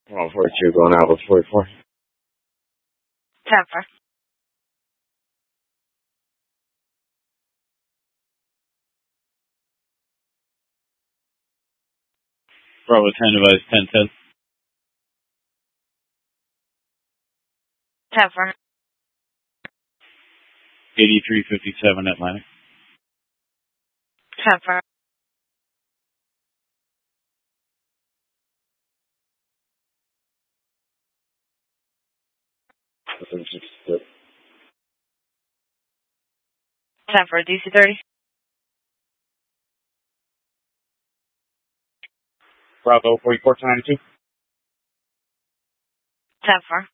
Bravo 42 going out with 44. 10-4. Bravo 10 advise 10-10. 10-4. 8357 Atlantic. 10-4. That's just good. 10-4. DC-30. Bravo 44 92. 10-4.